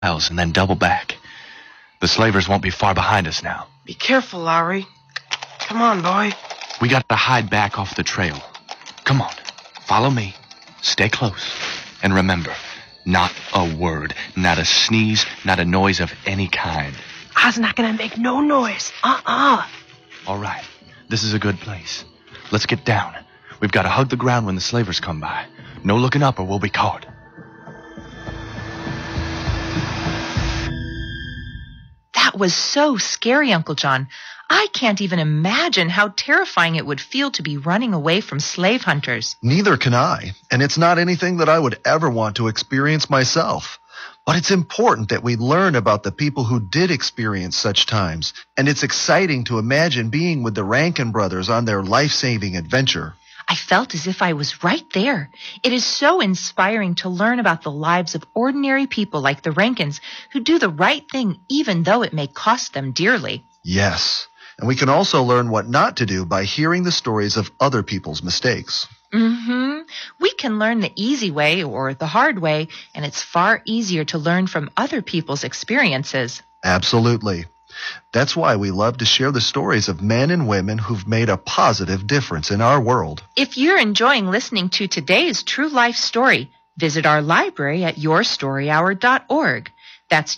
miles and then double back. The slavers won't be far behind us now. Be careful, Lowry. Come on, boy. We got to hide back off the trail. Come on, follow me. Stay close. And remember, not a word, not a sneeze, not a noise of any kind. I's not gonna make no noise. All right, this is a good place. Let's get down. We've got to hug the ground when the slavers come by. No looking up or we'll be caught. That was so scary, Uncle John. I can't even imagine how terrifying it would feel to be running away from slave hunters. Neither can I, and it's not anything that I would ever want to experience myself. But it's important that we learn about the people who did experience such times, and it's exciting to imagine being with the Rankin brothers on their life-saving adventure. I felt as if I was right there. It is so inspiring to learn about the lives of ordinary people like the Rankins who do the right thing even though it may cost them dearly. Yes, and we can also learn what not to do by hearing the stories of other people's mistakes. We can learn the easy way or the hard way, and it's far easier to learn from other people's experiences. Absolutely. That's why we love to share the stories of men and women who've made a positive difference in our world. If you're enjoying listening to today's True Life Story, visit our library at yourstoryhour.org. That's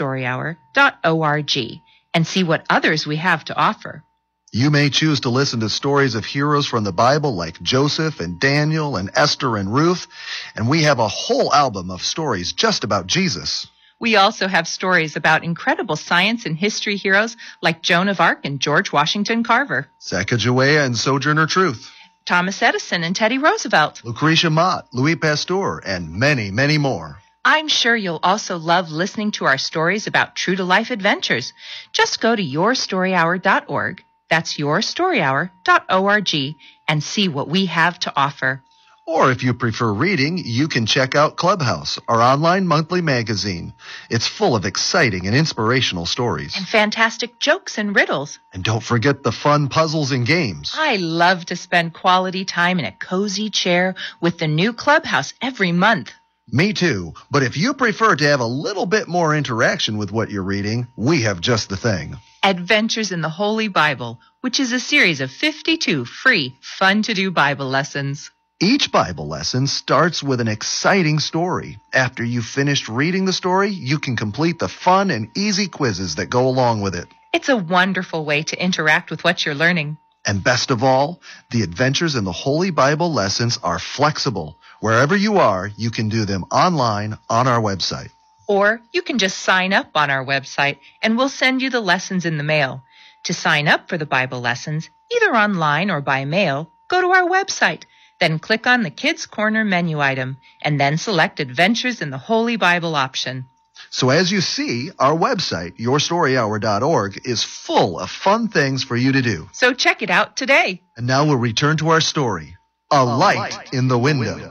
yourstoryhour.org, and see what others we have to offer. You may choose to listen to stories of heroes from the Bible like Joseph and Daniel and Esther and Ruth, and we have a whole album of stories just about Jesus. We also have stories about incredible science and history heroes like Joan of Arc and George Washington Carver, Sacagawea and Sojourner Truth, Thomas Edison and Teddy Roosevelt, Lucretia Mott, Louis Pasteur, and many, many more. I'm sure you'll also love listening to our stories about true-to-life adventures. Just go to yourstoryhour.org. That's yourstoryhour.org and see what we have to offer. Or if you prefer reading, you can check out Clubhouse, our online monthly magazine. It's full of exciting and inspirational stories. And fantastic jokes and riddles. And don't forget the fun puzzles and games. I love to spend quality time in a cozy chair with the new Clubhouse every month. Me too. But if you prefer to have a little bit more interaction with what you're reading, we have just the thing. Adventures in the Holy Bible, which is a series of 52 free, fun-to-do Bible lessons. Each Bible lesson starts with an exciting story. After you've finished reading the story, you can complete the fun and easy quizzes that go along with it. It's a wonderful way to interact with what you're learning. And best of all, the Adventures in the Holy Bible lessons are flexible. Wherever you are, you can do them online on our website. Or you can just sign up on our website and we'll send you the lessons in the mail. To sign up for the Bible lessons, either online or by mail, go to our website. Then click on the Kids Corner menu item and then select Adventures in the Holy Bible option. So as you see, our website, yourstoryhour.org, is full of fun things for you to do. So check it out today. And now we'll return to our story, A Light in the Window.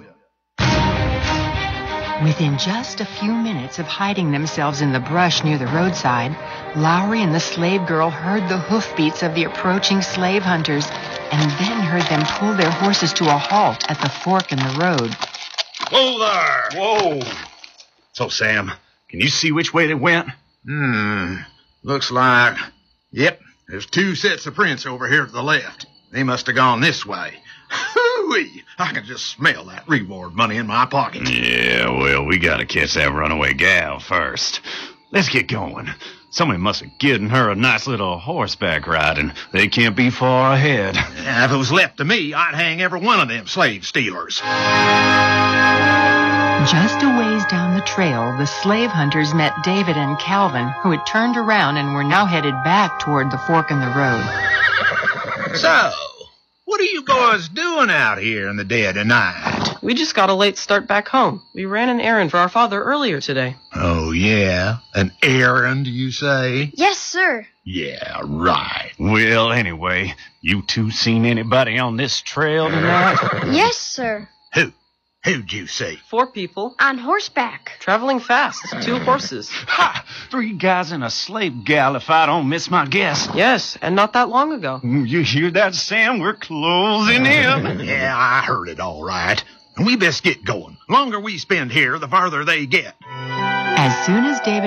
Within just a few minutes of hiding themselves in the brush near the roadside, Lowry and the slave girl heard the hoofbeats of the approaching slave hunters and then heard them pull their horses to a halt at the fork in the road. Whoa there! Whoa! So, Sam, can you see which way they went? Looks like... Yep, there's two sets of prints over here to the left. They must have gone this way. Hoo-wee! I can just smell that reward money in my pocket. Yeah, well, we gotta catch that runaway gal first. Let's get going. Somebody must have given her a nice little horseback ride, and they can't be far ahead. Yeah, if it was left to me, I'd hang every one of them slave stealers. Just a ways down the trail, the slave hunters met David and Calvin, who had turned around and were now headed back toward the fork in the road. So, what are you boys doing out here in the dead of night? We just got a late start back home. We ran an errand for our father earlier today. Oh, yeah? An errand, you say? Yes, sir. Yeah, right. Well, anyway, you two seen anybody on this trail tonight? Yes, sir. Who'd you see? 4 people. On horseback. Traveling fast. 2 horses. Ha! 3 guys and a slave gal, if I don't miss my guess. Yes, and not that long ago. You hear that, Sam? We're closing in. Yeah, I heard it all right. And we best get going. The longer we spend here, the farther they get. As soon as David